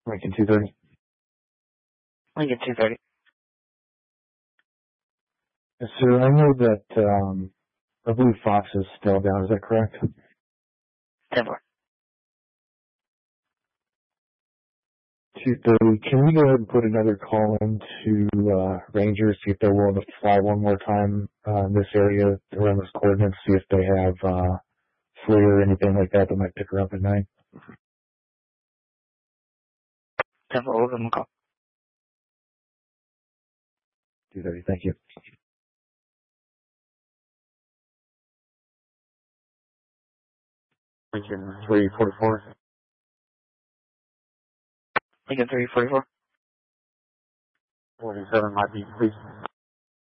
Lincoln 230. Lincoln 230. Yes, sir. I know that, I believe Fox is still down. Is that correct? 10-4. 230. Can we go ahead and put another call in to Rangers, see if they're willing to fly one more time in this area around those coordinates, see if they have FLIR or anything like that might pick her up at night? 10-4, we'll give them a call. 230. Thank you. Lincoln 344. Lincoln 344. 47 might be, please.